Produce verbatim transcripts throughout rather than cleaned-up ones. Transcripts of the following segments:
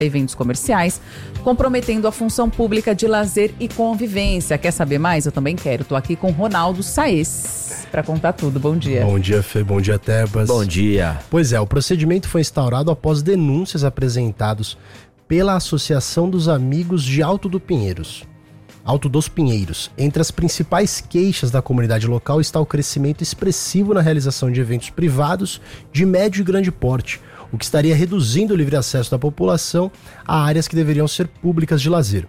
eventos comerciais, comprometendo a função pública de lazer e convivência. Quer saber mais? Eu também quero. Estou aqui com Ronaldo Saez para contar tudo. Bom dia. Bom dia, Fê. Bom dia, Tebas. Bom dia. Pois é, o procedimento foi instaurado após denúncias apresentadas pela Associação dos Amigos de Alto do Pinheiros. Alto dos Pinheiros. Entre as principais queixas da comunidade local está o crescimento expressivo na realização de eventos privados de médio e grande porte, o que estaria reduzindo o livre acesso da população a áreas que deveriam ser públicas de lazer.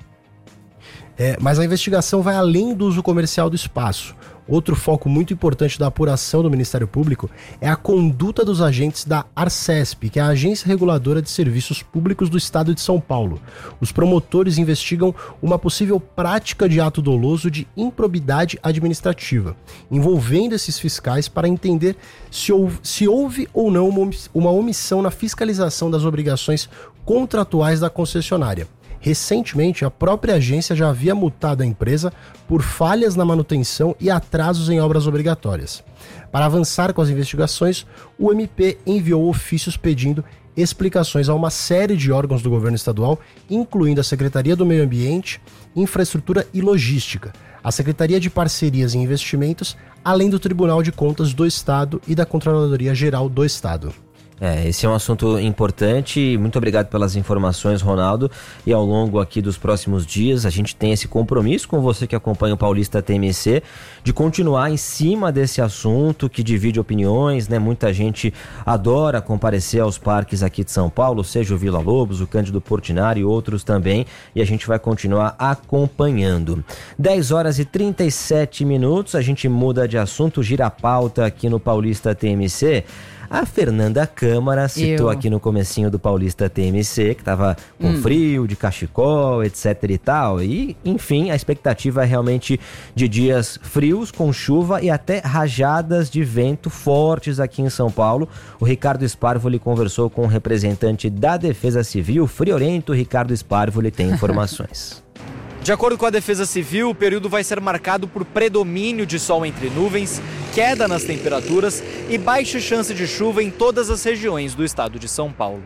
É, mas a investigação vai além do uso comercial do espaço. Outro foco muito importante da apuração do Ministério Público é a conduta dos agentes da Arcesp, que é a Agência Reguladora de Serviços Públicos do Estado de São Paulo. Os promotores investigam uma possível prática de ato doloso de improbidade administrativa, envolvendo esses fiscais para entender se houve, se houve ou não uma omissão na fiscalização das obrigações contratuais da concessionária. Recentemente, a própria agência já havia multado a empresa por falhas na manutenção e atrasos em obras obrigatórias. Para avançar com as investigações, o M P enviou ofícios pedindo explicações a uma série de órgãos do governo estadual, incluindo a Secretaria do Meio Ambiente, Infraestrutura e Logística, a Secretaria de Parcerias e Investimentos, além do Tribunal de Contas do Estado e da Controladoria Geral do Estado. É, esse é um assunto importante. Muito obrigado pelas informações, Ronaldo. E ao longo aqui dos próximos dias, a gente tem esse compromisso com você que acompanha o Paulista T M C de continuar em cima desse assunto que divide opiniões, né? Muita gente adora comparecer aos parques aqui de São Paulo, seja o Vila Lobos, o Cândido Portinari e outros também, e a gente vai continuar acompanhando. dez horas e trinta e sete minutos, a gente muda de assunto, gira a pauta aqui no Paulista T M C. A Fernanda Câmara citou Eu. aqui no comecinho do Paulista T M C, que estava com hum. frio, de cachecol, etc e tal. E, enfim, a expectativa é realmente de dias frios, com chuva e até rajadas de vento fortes aqui em São Paulo. O Ricardo Sparvoli conversou com o representante da Defesa Civil, friorento Ricardo Sparvoli, tem informações. De acordo com a Defesa Civil, o período vai ser marcado por predomínio de sol entre nuvens, queda nas temperaturas e baixa chance de chuva em todas as regiões do estado de São Paulo.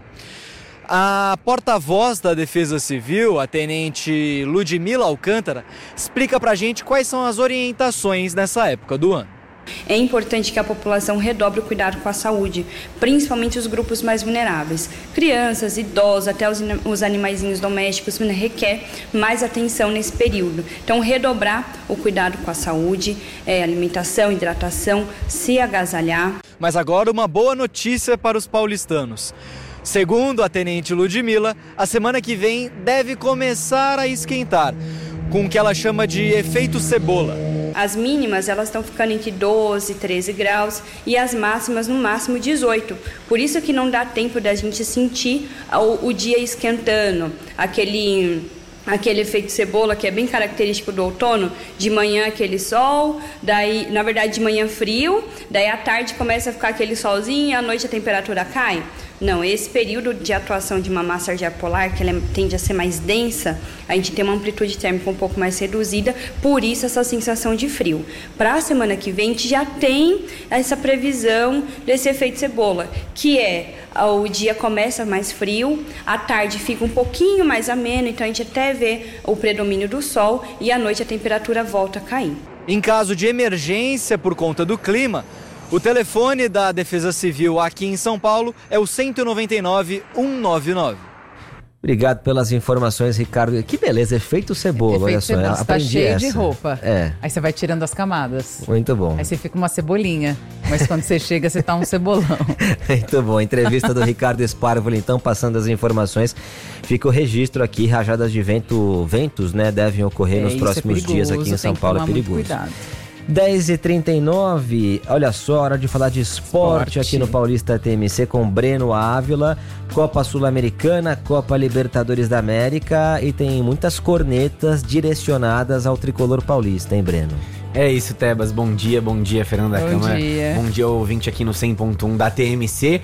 A porta-voz da Defesa Civil, a tenente Ludmila Alcântara, explica pra gente quais são as orientações nessa época do ano. É importante que a população redobre o cuidado com a saúde, principalmente os grupos mais vulneráveis. Crianças, idosos, até os, os animaizinhos domésticos requer mais atenção nesse período. Então, redobrar o cuidado com a saúde, é, alimentação, hidratação, se agasalhar. Mas agora uma boa notícia para os paulistanos. Segundo a tenente Ludmila, a semana que vem deve começar a esquentar, com o que ela chama de efeito cebola. As mínimas, elas estão ficando entre doze, treze graus e as máximas no máximo dezoito. Por isso que não dá tempo da gente sentir o, o dia esquentando, aquele, aquele efeito cebola que é bem característico do outono. De manhã aquele sol, daí, na verdade de manhã frio, daí à tarde começa a ficar aquele solzinho e à noite a temperatura cai. Não, esse período de atuação de uma massa polar, que ela tende a ser mais densa, a gente tem uma amplitude térmica um pouco mais reduzida, por isso essa sensação de frio. Para a semana que vem, a gente já tem essa previsão desse efeito cebola, que é o dia começa mais frio, à tarde fica um pouquinho mais ameno, então a gente até vê o predomínio do sol e à noite a temperatura volta a cair. Em caso de emergência por conta do clima, o telefone da Defesa Civil aqui em São Paulo é o cento e noventa e nove, cento e noventa e nove. Obrigado pelas informações, Ricardo. Que beleza, efeito cebola, efeito olha só. Cebola, você tá cheio essa. de roupa. É. Aí você vai tirando as camadas. Muito bom. Aí você fica uma cebolinha, mas quando você chega, você tá um cebolão. Muito bom. Entrevista do Ricardo Sparvoli, então, passando as informações. Fica o registro aqui, rajadas de vento, ventos, né, devem ocorrer é, nos próximos é dias aqui em São Paulo, é perigoso. Muito cuidado. dez e trinta e nove, olha só, hora de falar de esporte, esporte aqui no Paulista T M C com Breno Ávila, Copa Sul-Americana, Copa Libertadores da América e tem muitas cornetas direcionadas ao tricolor paulista, hein, Breno? É isso, Tebas, bom dia, bom dia, Fernanda Bom Câmara. dia. Bom dia, ouvinte aqui no cem ponto um da T M C.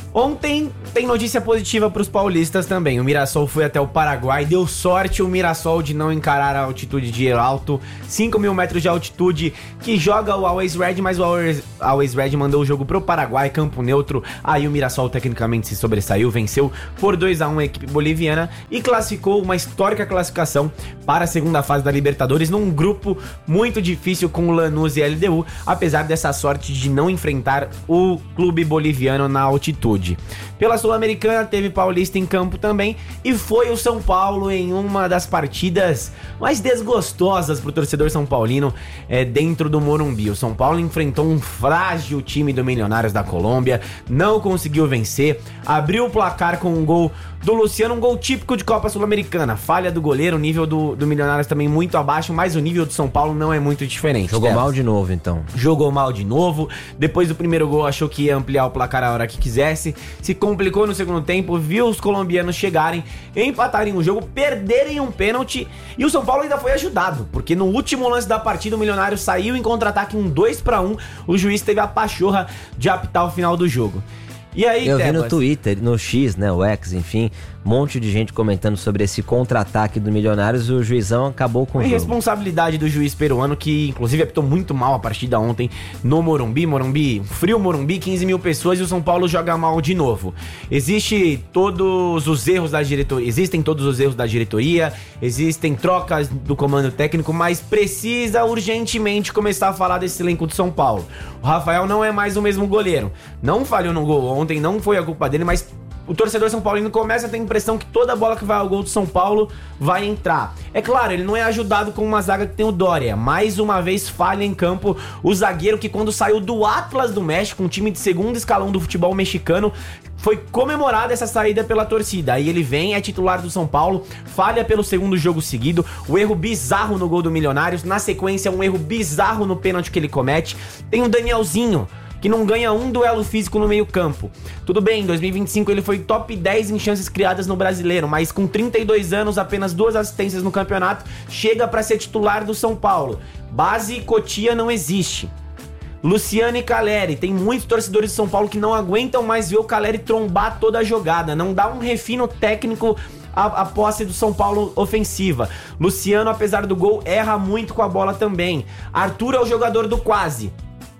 Ontem tem notícia positiva para os paulistas também. O Mirassol foi até o Paraguai, deu sorte o Mirassol de não encarar a altitude de alto, cinco mil metros de altitude, que joga o Always Red, mas o Always, Always Red mandou o jogo pro Paraguai, campo neutro. Aí o Mirassol tecnicamente se sobressaiu, venceu por dois a um a equipe boliviana e classificou uma histórica classificação para a segunda fase da Libertadores, num grupo muito difícil com o Lanús e a L D U, apesar dessa sorte de não enfrentar o clube boliviano na altitude. Pela Sul-Americana teve paulista em campo também e foi o São Paulo em uma das partidas mais desgostosas pro torcedor são paulino é, dentro do Morumbi. O São Paulo enfrentou um frágil time do Milionários da Colômbia, não conseguiu vencer, abriu o placar com um gol do Luciano, um gol típico de Copa Sul-Americana, falha do goleiro, o nível do, do Milionários também muito abaixo, mas o nível do São Paulo não é muito diferente. Jogou Tebas. mal de novo, então. Jogou mal de novo, depois do primeiro gol achou que ia ampliar o placar a hora que quisesse, se complicou no segundo tempo, viu os colombianos chegarem, empatarem o jogo, perderem um pênalti e o São Paulo ainda foi ajudado, porque no último lance da partida o Milionário saiu em contra-ataque um dois para um, o juiz teve a pachorra de apitar o final do jogo. E aí, eu Tebas? vi no Twitter, no X, né, o X, enfim, um monte de gente comentando sobre esse contra-ataque do Milionários e o juizão acabou com o jogo. Responsabilidade do juiz peruano, que inclusive apitou muito mal a partida ontem no Morumbi, Morumbi, frio Morumbi, quinze mil pessoas e o São Paulo joga mal de novo. Existe todos os erros da diretoria, existem todos os erros da diretoria, existem trocas do comando técnico, mas precisa urgentemente começar a falar desse elenco do São Paulo. O Rafael não é mais o mesmo goleiro, não falhou no gol ontem, não foi a culpa dele, mas o torcedor São Paulino começa a ter a impressão que toda bola que vai ao gol do São Paulo vai entrar. É claro, ele não é ajudado com uma zaga que tem o Dória. Mais uma vez falha em campo o zagueiro que quando saiu do Atlas do México, um time de segundo escalão do futebol mexicano, foi comemorada essa saída pela torcida. Aí ele vem, é titular do São Paulo, falha pelo segundo jogo seguido, o erro bizarro no gol do Milionários, na sequência um erro bizarro no pênalti que ele comete. Tem o Danielzinho, que não ganha um duelo físico no meio campo. Tudo bem, em dois mil e vinte e cinco ele foi top dez em chances criadas no Brasileiro, mas com trinta e dois anos, apenas duas assistências no campeonato, chega para ser titular do São Paulo. Base Cotia não existe. Luciano e Caleri, tem muitos torcedores de São Paulo que não aguentam mais ver o Caleri trombar toda a jogada, não dá um refino técnico a, a posse do São Paulo ofensiva. Luciano, apesar do gol, erra muito com a bola também. Arthur é o jogador do quase.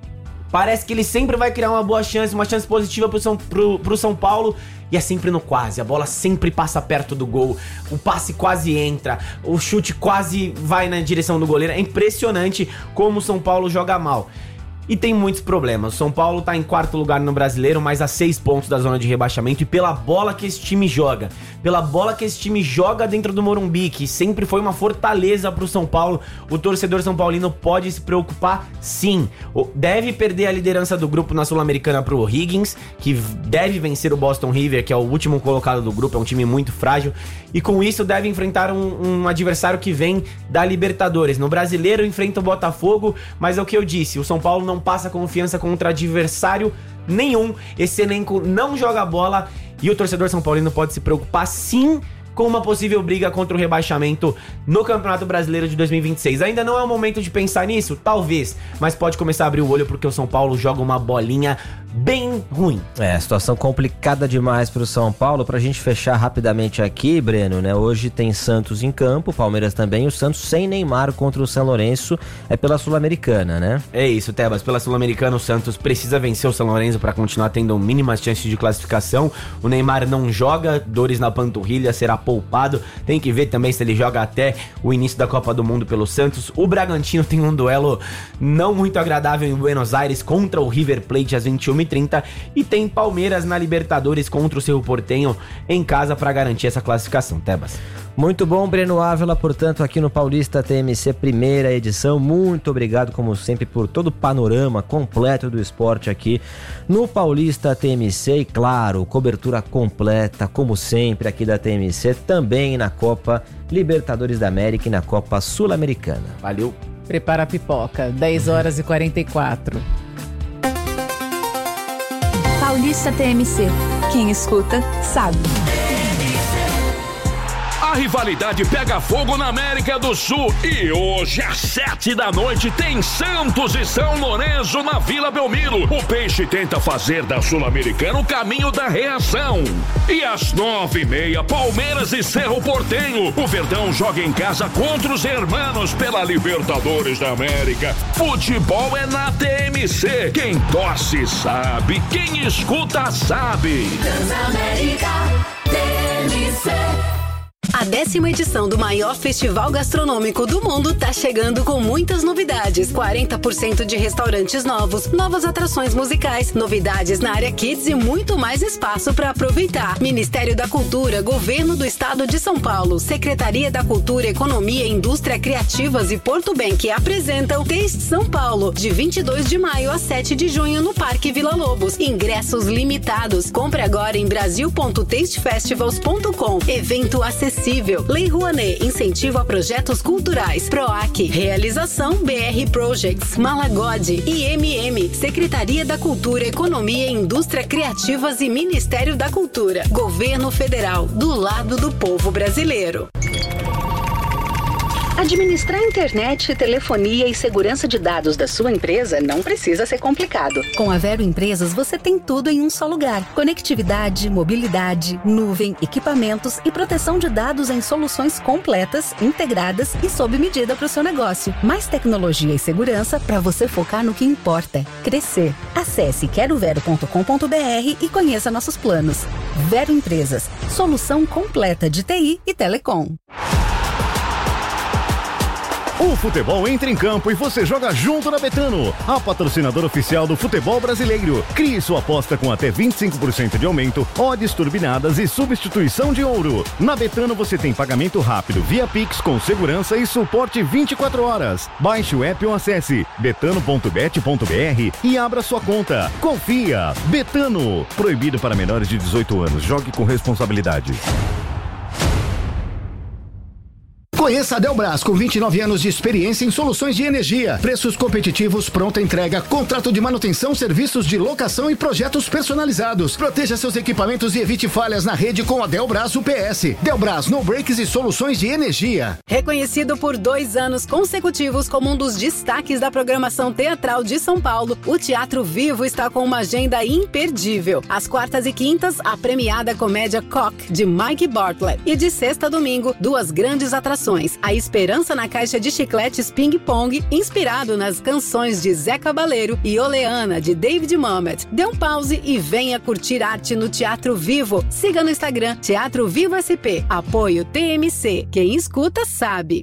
Parece que ele sempre vai criar uma boa chance, uma chance positiva pro São, pro, pro São Paulo, e é sempre no quase. A bola sempre passa perto do gol, o passe quase entra, o chute quase vai na direção do goleiro. É impressionante como o São Paulo joga mal. E tem muitos problemas. O São Paulo tá em quarto lugar no Brasileiro, mas a seis pontos da zona de rebaixamento. E pela bola que esse time joga, pela bola que esse time joga dentro do Morumbi, que sempre foi uma fortaleza pro São Paulo, o torcedor são paulino pode se preocupar sim. Deve perder a liderança do grupo na Sul-Americana pro Higgins, que deve vencer o Boston River, que é o último colocado do grupo, é um time muito frágil. E com isso deve enfrentar um, um adversário que vem da Libertadores. No Brasileiro enfrenta o Botafogo, mas é o que eu disse, o São Paulo não passa confiança contra adversário nenhum, esse elenco não joga bola e o torcedor são paulino pode se preocupar sim com uma possível briga contra o rebaixamento no Campeonato Brasileiro de dois mil e vinte e seis. Ainda não é o momento de pensar nisso? Talvez, mas pode começar a abrir o olho porque o São Paulo joga uma bolinha bem ruim. É, situação complicada demais pro São Paulo. Pra gente fechar rapidamente aqui, Breno, né? Hoje tem Santos em campo, Palmeiras também, o Santos sem Neymar contra o São Lourenço, é pela Sul-Americana, né? É isso, Tebas, pela Sul-Americana o Santos precisa vencer o São Lourenço pra continuar tendo mínimas chances de classificação. O Neymar não joga, dores na panturrilha, será poupado, tem que ver também se ele joga até o início da Copa do Mundo pelo Santos. O Bragantino tem um duelo não muito agradável em Buenos Aires contra o River Plate às vinte e uma e trinta e tem Palmeiras na Libertadores contra o Cerro Porteño em casa para garantir essa classificação, Tebas. Muito bom, Breno Ávila, portanto, aqui no Paulista T M C, primeira edição. Muito obrigado, como sempre, por todo o panorama completo do esporte aqui no Paulista T M C. E, claro, cobertura completa, como sempre, aqui da T M C, também na Copa Libertadores da América e na Copa Sul-Americana. Valeu. Prepara a pipoca, dez horas e quarenta e quatro. Paulista T M C. Quem escuta, sabe. A rivalidade pega fogo na América do Sul e hoje às sete da noite tem Santos e São Lourenço na Vila Belmiro. O Peixe tenta fazer da Sul-Americana o caminho da reação. E às nove e meia, Palmeiras e Cerro Porteño. O Verdão joga em casa contra os hermanos pela Libertadores da América. Futebol é na T M C. Quem torce sabe, quem escuta sabe. Transamérica T M C. A décima edição do maior festival gastronômico do mundo tá chegando com muitas novidades. quarenta por cento de restaurantes novos, novas atrações musicais, novidades na área Kids e muito mais espaço para aproveitar. Ministério da Cultura, Governo do Estado de São Paulo, Secretaria da Cultura, Economia, Indústria Criativas e Porto Bank apresentam Taste São Paulo, de vinte e dois de maio a sete de junho no Parque Vila Lobos. Ingressos limitados. Compre agora em brasil ponto taste festivals ponto com. Evento acessível. Lei Rouanet, incentivo a projetos culturais. PROAC, realização B R Projects, Malagode, I M M, Secretaria da Cultura, Economia, Indústria Criativas e Ministério da Cultura. Governo Federal, do lado do povo brasileiro. Administrar internet, telefonia e segurança de dados da sua empresa não precisa ser complicado. Com a Vero Empresas, você tem tudo em um só lugar. Conectividade, mobilidade, nuvem, equipamentos e proteção de dados em soluções completas, integradas e sob medida para o seu negócio. Mais tecnologia e segurança para você focar no que importa: crescer. Acesse quero vero ponto com ponto b r e conheça nossos planos. Vero Empresas, solução completa de T I e telecom. O futebol entra em campo e você joga junto na Betano, a patrocinadora oficial do futebol brasileiro. Crie sua aposta com até vinte e cinco por cento de aumento, odds turbinadas e substituição de ouro. Na Betano você tem pagamento rápido via Pix com segurança e suporte vinte e quatro horas. Baixe o app ou acesse betano ponto bet ponto b r e abra sua conta. Confia! Betano. Proibido para menores de dezoito anos. Jogue com responsabilidade. Conheça a Delbras, com vinte e nove anos de experiência em soluções de energia, preços competitivos, pronta entrega, contrato de manutenção, serviços de locação e projetos personalizados. Proteja seus equipamentos e evite falhas na rede com a Delbras U P S. Delbras, no breaks e soluções de energia. Reconhecido por dois anos consecutivos como um dos destaques da programação teatral de São Paulo, o Teatro Vivo está com uma agenda imperdível. Às quartas e quintas, a premiada comédia Cock, de Mike Bartlett. E de sexta a domingo, duas grandes atrações. A Esperança na Caixa de Chicletes Ping Pong, inspirado nas canções de Zé Cabaleiro, e Oleana, de David Mamet. Dê um pause e venha curtir arte no Teatro Vivo. Siga no Instagram, Teatro Vivo S P. Apoio T M C. Quem escuta sabe.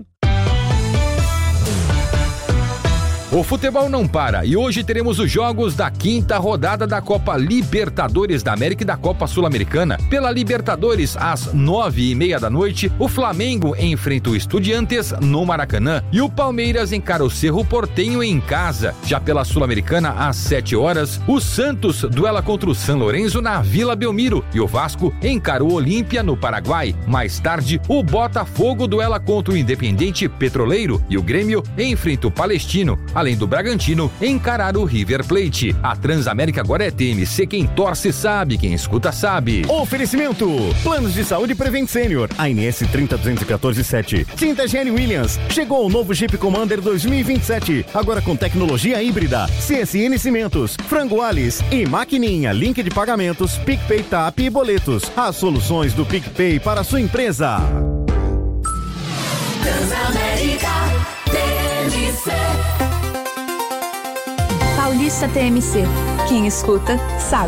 O futebol não para e hoje teremos os jogos da quinta rodada da Copa Libertadores da América e da Copa Sul-Americana. Pela Libertadores, às nove e meia da noite, o Flamengo enfrenta o Estudiantes no Maracanã e o Palmeiras encara o Cerro Porteño em casa. Já pela Sul-Americana, às sete horas, o Santos duela contra o São Lourenço na Vila Belmiro e o Vasco encara o Olímpia no Paraguai. Mais tarde, o Botafogo duela contra o Independiente Petroleiro e o Grêmio enfrenta o Palestino, além do Bragantino encarar o River Plate. A Transamérica agora é T M C, quem torce sabe, quem escuta sabe. Oferecimento: Planos de Saúde Prevent Senior, A N S trinta duzentos e quatorze sete. Tinta G N Williams, chegou o novo Jeep Commander dois mil e vinte e sete, agora com tecnologia híbrida. C S N Cimentos, Frango Alice e Maquininha, link de pagamentos, PicPay, Tap e boletos. As soluções do PicPay para a sua empresa. Transamérica T M C. Paulista T M C. Quem escuta, sabe.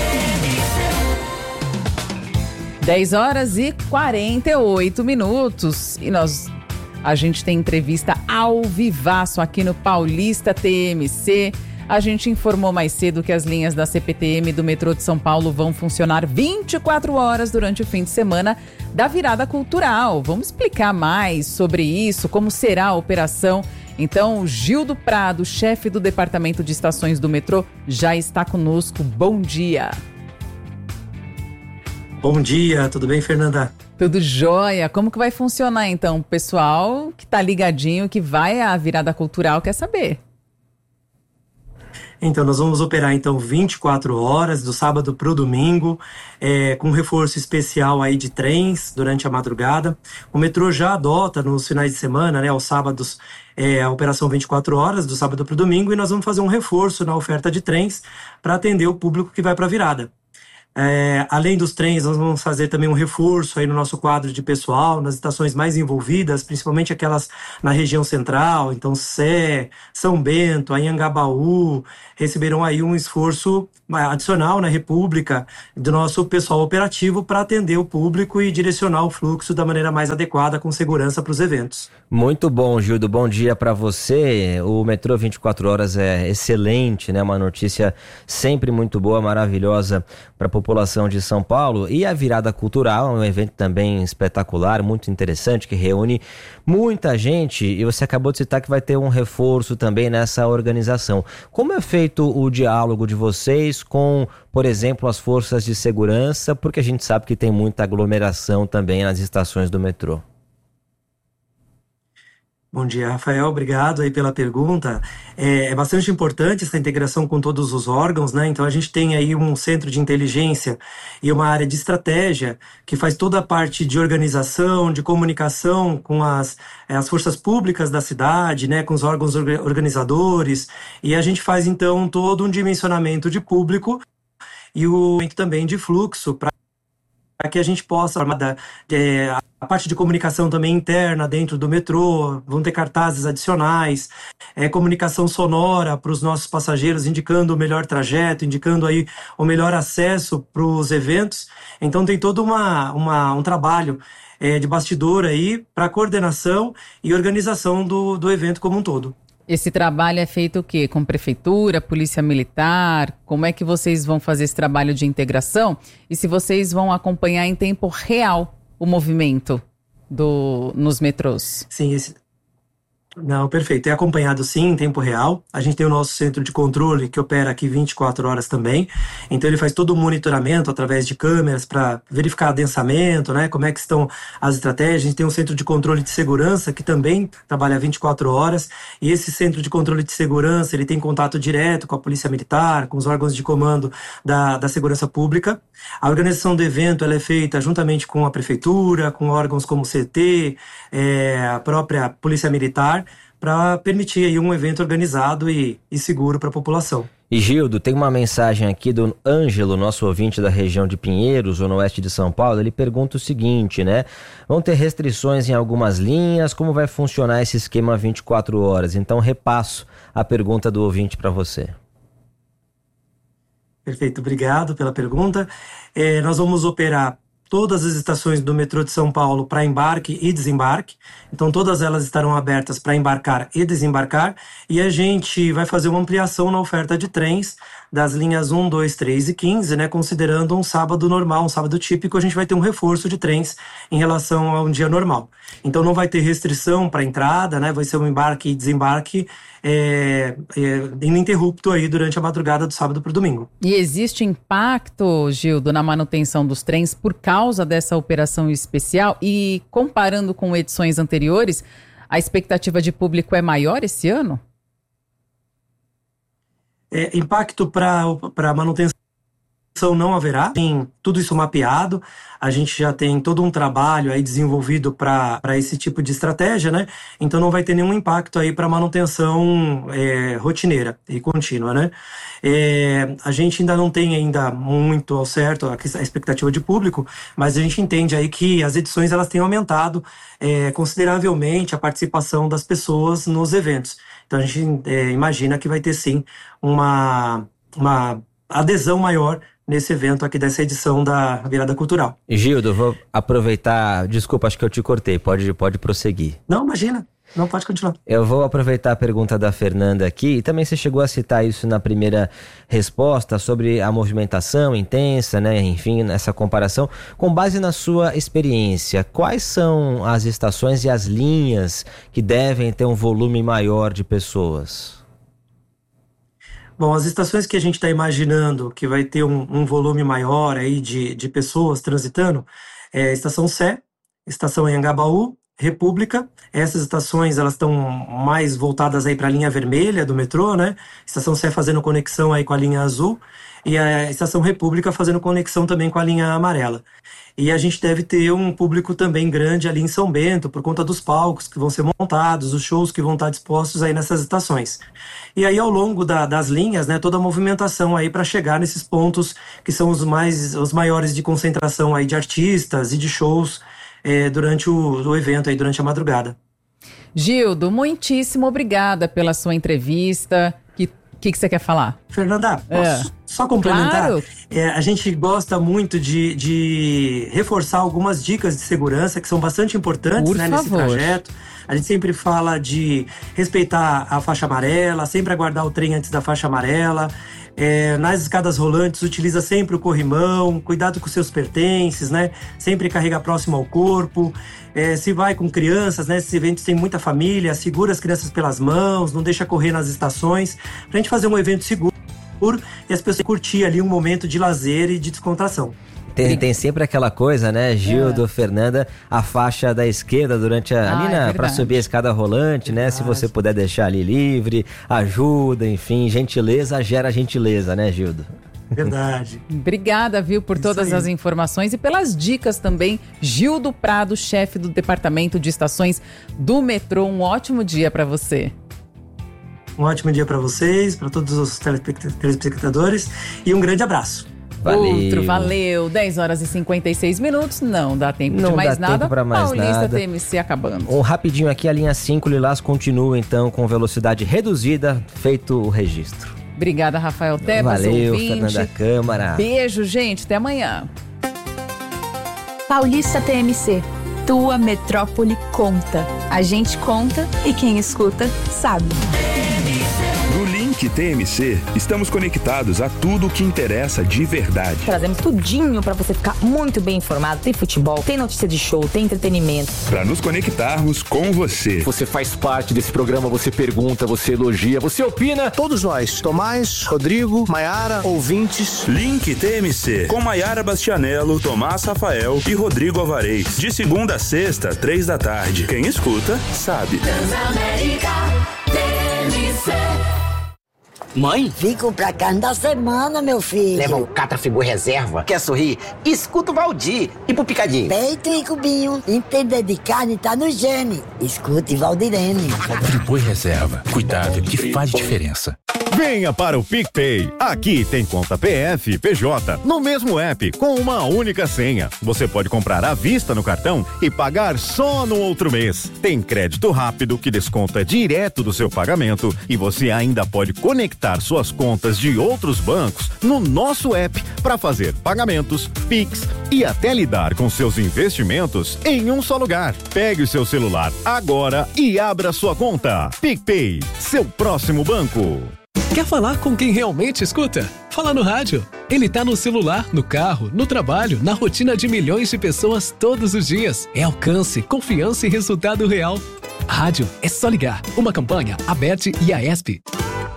dez horas e quarenta e oito minutos. E nós, a gente tem entrevista ao vivaço aqui no Paulista T M C. A gente informou mais cedo que as linhas da C P T M do metrô de São Paulo vão funcionar vinte e quatro horas durante o fim de semana da virada cultural. Vamos explicar mais sobre isso, como será a operação. Então, o Gildo Prado, chefe do Departamento de Estações do metrô, já está conosco. Bom dia. Bom dia, tudo bem, Fernanda? Tudo jóia. Como que vai funcionar, então? O pessoal que está ligadinho, que vai à virada cultural, quer saber. Então, nós vamos operar então vinte e quatro horas, do sábado para o domingo, é, com reforço especial aí de trens durante a madrugada. O metrô já adota nos finais de semana, né, aos sábados, é, a operação vinte e quatro horas, do sábado para o domingo, e nós vamos fazer um reforço na oferta de trens para atender o público que vai para a virada. É, além dos trens, nós vamos fazer também um reforço aí no nosso quadro de pessoal, nas estações mais envolvidas, principalmente aquelas na região central, então Sé, São Bento, Anhangabaú, receberão aí um esforço adicional na República do nosso pessoal operativo para atender o público e direcionar o fluxo da maneira mais adequada, com segurança para os eventos. Muito bom, Gildo, bom dia para você. O metrô vinte e quatro horas é excelente, né? Uma notícia sempre muito boa, maravilhosa para a população de São Paulo. E a Virada Cultural, um evento também espetacular, muito interessante, que reúne muita gente, e você acabou de citar que vai ter um reforço também nessa organização. Como é feito o diálogo de vocês com, por exemplo, as forças de segurança, porque a gente sabe que tem muita aglomeração também nas estações do metrô? Bom dia, Rafael, obrigado aí pela pergunta. É, é bastante importante essa integração com todos os órgãos, né? Então a gente tem aí um centro de inteligência e uma área de estratégia que faz toda a parte de organização, de comunicação com as, as forças públicas da cidade, né? Com os órgãos organizadores, e a gente faz então todo um dimensionamento de público e o também de fluxo para que a gente possa é, a parte de comunicação também interna dentro do metrô, vão ter cartazes adicionais, é, comunicação sonora para os nossos passageiros, indicando o melhor trajeto, indicando aí o melhor acesso para os eventos. Então tem todo uma, uma, um trabalho é, de bastidor aí para coordenação e organização do, do evento como um todo. Esse trabalho é feito o quê? Com prefeitura, polícia militar? Como é que vocês vão fazer esse trabalho de integração? E se vocês vão acompanhar em tempo real o movimento do, nos metrôs? Sim, esse... Não, perfeito. É acompanhado sim em tempo real. A gente tem o nosso centro de controle que opera aqui vinte e quatro horas também. Então ele faz todo o monitoramento através de câmeras para verificar adensamento, né? Como é que estão as estratégias. A gente tem um centro de controle de segurança que também trabalha vinte e quatro horas. E esse centro de controle de segurança, ele tem contato direto com a polícia militar, com os órgãos de comando da, da segurança pública. A organização do evento ela é feita juntamente com a prefeitura, com órgãos como o C T, é, a própria polícia militar, para permitir aí um evento organizado e, e seguro para a população. E Gildo, tem uma mensagem aqui do Ângelo, nosso ouvinte da região de Pinheiros, zona oeste de São Paulo. Ele pergunta o seguinte, né? Vão ter restrições em algumas linhas? Como vai funcionar esse esquema vinte e quatro horas? Então repasso a pergunta do ouvinte para você. Perfeito, obrigado pela pergunta. É, nós vamos operar todas as estações do metrô de São Paulo para embarque e desembarque. Então todas elas estarão abertas para embarcar e desembarcar, e a gente vai fazer uma ampliação na oferta de trens das linhas um, dois, três e quinze, né, considerando um sábado normal, um sábado típico, a gente vai ter um reforço de trens em relação a um dia normal. Então não vai ter restrição para entrada, né, vai ser um embarque e desembarque é, é, ininterrupto aí durante a madrugada do sábado para o domingo. E existe impacto, Gildo, na manutenção dos trens por causa dessa operação especial? E comparando com edições anteriores, a expectativa de público é maior esse ano? É, impacto para a manutenção não haverá, tem tudo isso mapeado, a gente já tem todo um trabalho aí desenvolvido para esse tipo de estratégia, né? Então não vai ter nenhum impacto aí para manutenção é, rotineira e contínua, né? É, a gente ainda não tem ainda muito ao certo a, a expectativa de público, mas a gente entende aí que as edições elas têm aumentado é, consideravelmente a participação das pessoas nos eventos. Então a gente é, imagina que vai ter sim uma, uma adesão maior nesse evento aqui dessa edição da Virada Cultural. Gildo, vou aproveitar, desculpa, acho que eu te cortei, pode, pode prosseguir. Não, imagina, não, pode continuar. Eu vou aproveitar a pergunta da Fernanda aqui, e também você chegou a citar isso na primeira resposta, sobre a movimentação intensa, né, enfim, nessa comparação. Com base na sua experiência, quais são as estações e as linhas que devem ter um volume maior de pessoas? Bom, as estações que a gente está imaginando que vai ter um, um volume maior aí de, de pessoas transitando é a Estação Sé, Estação Anhangabaú, República. Essas estações elas estão mais voltadas aí para a linha vermelha do metrô, né? Estação Sé fazendo conexão aí com a linha azul e a Estação República fazendo conexão também com a linha amarela. E a gente deve ter um público também grande ali em São Bento, por conta dos palcos que vão ser montados, os shows que vão estar dispostos aí nessas estações. E aí, ao longo da, das linhas, né, toda a movimentação aí para chegar nesses pontos que são os, mais, os maiores de concentração aí de artistas e de shows é, durante o, o evento, aí, durante a madrugada. Gildo, muitíssimo obrigada pela sua entrevista. Que O que, que você quer falar? Fernanda, posso é. só complementar? Claro. É, a gente gosta muito de, de reforçar algumas dicas de segurança que são bastante importantes, né, nesse trajeto. A gente sempre fala de respeitar a faixa amarela, sempre aguardar o trem antes da faixa amarela. É, nas escadas rolantes, utiliza sempre o corrimão, cuidado com seus pertences, né? Sempre carregar próximo ao corpo. É, se vai com crianças, né? Esses eventos tem muita família, segura as crianças pelas mãos, não deixa correr nas estações, pra gente fazer um evento seguro e as pessoas curtir ali um momento de lazer e de descontração. Tem, tem sempre aquela coisa, né, Gildo, é. Fernanda, a faixa da esquerda durante a, ah, ali na, é pra subir a escada rolante, né, verdade. Se você puder deixar ali livre, ajuda, enfim, gentileza gera gentileza, né, Gildo? Verdade. Obrigada, viu, por Isso todas aí. as informações e pelas dicas também. Gildo Prado, chefe do Departamento de Estações do Metrô, um ótimo dia para você. Um ótimo dia para vocês, para todos os telespectadores e um grande abraço. Valeu. Outro, valeu. dez horas e cinquenta e seis minutos. Não dá tempo Não de mais dá nada. Tempo pra mais Paulista nada. T M C acabando. Um rapidinho aqui, a linha cinco Lilás continua então com velocidade reduzida, feito o registro. Obrigada, Rafael Tebas. Valeu, ouvinte. Fernanda Câmara. Beijo, gente. Até amanhã. Paulista T M C. Tua metrópole conta. A gente conta e quem escuta sabe. No Link T M C, estamos conectados a tudo o que interessa de verdade. Trazemos tudinho pra você ficar muito bem informado. Tem futebol, tem notícia de show, tem entretenimento. Para nos conectarmos com você. Você faz parte desse programa, você pergunta, você elogia, você opina. Todos nós, Tomás, Rodrigo, Maiara, ouvintes. Link T M C, com Maiara Bastianello, Tomás Rafael e Rodrigo Alvarez. De segunda a sexta, três da tarde. Quem escuta, sabe. Transamérica T M C. Mãe? Fico pra carne da semana, meu filho. Leva o Catrafibu Reserva. Quer sorrir? Escuta o Valdir. E pro Picadinho? Peito e cubinho. Entender de carne tá no gene. Escute Valdirene. Friboi Reserva. Cuidado que faz diferença. Venha para o PicPay. Aqui tem conta P F, P J, no mesmo app, com uma única senha. Você pode comprar à vista no cartão e pagar só no outro mês. Tem crédito rápido que desconta direto do seu pagamento e você ainda pode conectar suas contas de outros bancos no nosso app para fazer pagamentos, Pix e até lidar com seus investimentos em um só lugar. Pegue o seu celular agora e abra sua conta. PicPay, seu próximo banco. Quer falar com quem realmente escuta? Fala no rádio. Ele tá no celular, no carro, no trabalho, na rotina de milhões de pessoas todos os dias. É alcance, confiança e resultado real. Rádio é só ligar. Uma campanha, a B E T e a E S P.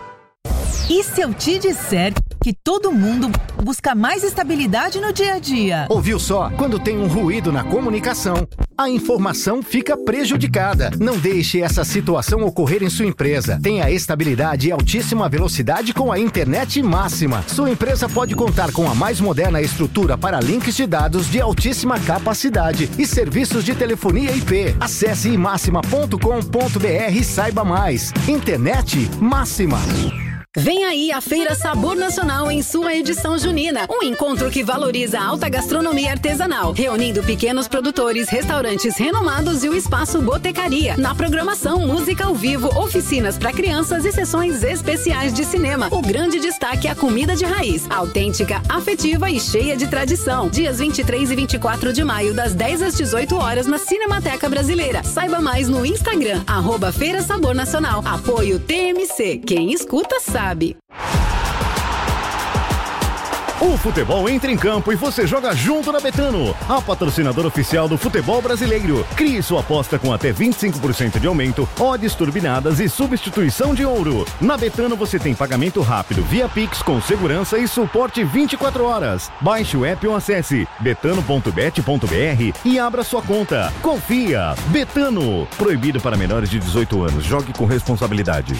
E se eu te disser que todo mundo busca mais estabilidade no dia a dia? Ouviu só? Quando tem um ruído na comunicação, a informação fica prejudicada. Não deixe essa situação ocorrer em sua empresa. Tenha estabilidade e altíssima velocidade com a internet máxima. Sua empresa pode contar com a mais moderna estrutura para links de dados de altíssima capacidade e serviços de telefonia I P. Acesse i máxima ponto com ponto b r e saiba mais. Internet máxima. Vem aí a Feira Sabor Nacional em sua edição junina. Um encontro que valoriza a alta gastronomia artesanal, reunindo pequenos produtores, restaurantes renomados e o espaço Botecaria. Na programação, música ao vivo, oficinas para crianças e sessões especiais de cinema. O grande destaque é a comida de raiz, autêntica, afetiva e cheia de tradição. Dias vinte e três e vinte e quatro de maio, das dez às dezoito horas, na Cinemateca Brasileira. Saiba mais no Instagram, arroba Feira Sabor Nacional. Apoio T M C. Quem escuta sabe. O futebol entra em campo e você joga junto na Betano, a patrocinadora oficial do futebol brasileiro. Crie sua aposta com até vinte e cinco por cento de aumento, odds turbinadas e substituição de ouro. Na Betano você tem pagamento rápido via Pix com segurança e suporte vinte e quatro horas. Baixe o app ou acesse betano ponto bet ponto br e abra sua conta. Confia! Betano. Proibido para menores de dezoito anos. Jogue com responsabilidade.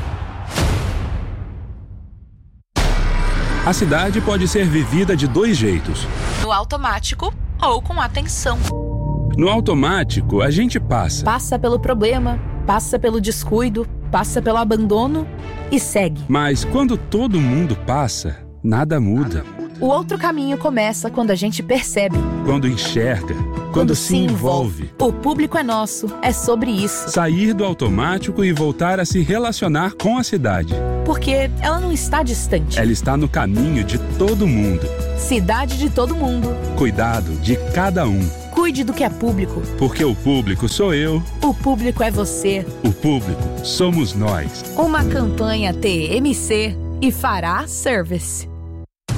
A cidade pode ser vivida de dois jeitos. No automático ou com atenção. No automático, a gente passa. Passa pelo problema, passa pelo descuido, passa pelo abandono e segue. Mas quando todo mundo passa, nada muda. O outro caminho começa quando a gente percebe. Quando enxerga. Quando, quando se envolve. O público é nosso, é sobre isso. Sair do automático e voltar a se relacionar com a cidade. Porque ela não está distante. Ela está no caminho de todo mundo. Cidade de todo mundo. Cuidado de cada um. Cuide do que é público. Porque o público sou eu. O público é você. O público somos nós. Uma campanha T M C e Fará Service.